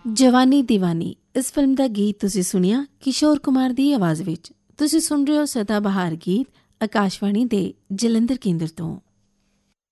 ਜਵਾਨੀ ਦੀਵਾਨੀ ਇਸ ਫਿਲਮ ਦਾ ਗੀਤ ਤੁਸੀਂ ਸੁਣਿਆ ਕਿਸ਼ੋਰ ਕੁਮਾਰ ਦੀ ਆਵਾਜ਼ ਵਿੱਚ। ਤੁਸੀਂ ਸੁਣ ਰਹੇ ਹੋ ਸਦਾ ਬਹਾਰ ਗੀਤ ਆਕਾਸ਼ਵਾਣੀ ਦੇ ਜਲੰਧਰ ਕੇਂਦਰ ਤੋਂ।